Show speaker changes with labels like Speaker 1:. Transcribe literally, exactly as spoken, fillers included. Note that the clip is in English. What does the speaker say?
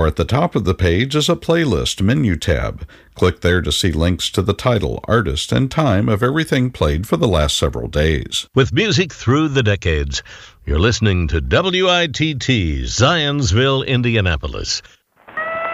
Speaker 1: at the top of the page is a playlist menu tab. Click there to see links to the title, artist, and time of everything played for the last several days.
Speaker 2: With music through the decades, you're listening to W I T T, Zionsville, Indianapolis.